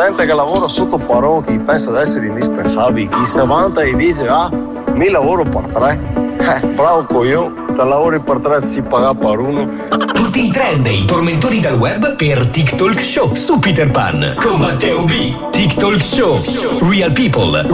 gente che lavora sotto parocchi pensa di essere indispensabili. Chi si vanta e dice, mi lavoro per 3. Bravo coglione, te lavori per 3 si paga per 1. Tutti i trend e i tormentori dal web per TikTok Show su Peter Pan con Matteo B. TikTok Show. Real people,